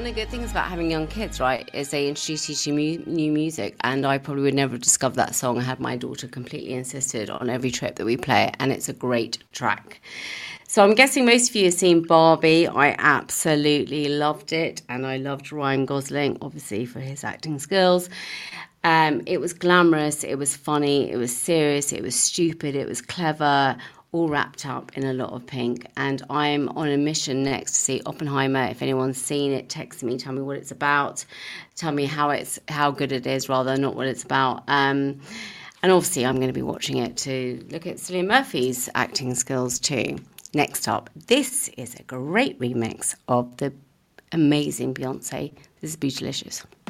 One of the good things about having young kids, right, is they introduce you to new music, and I probably would never have discovered that song had my daughter completely insisted on every trip that we play it, and it's a great track. So I'm guessing most of you have seen Barbie. I absolutely loved it, and I loved Ryan Gosling, obviously, for his acting skills. It was glamorous, it was funny, it was serious, it was stupid, it was clever, all wrapped up in a lot of pink. And I'm on a mission next to see Oppenheimer. If anyone's seen it, text me, tell me what it's about, tell me how good it is, rather, not what it's about. And obviously I'm going to be watching it to look at Cillian Murphy's acting skills too. Next up, this is a great remix of the amazing Beyonce. This is Beautylicious.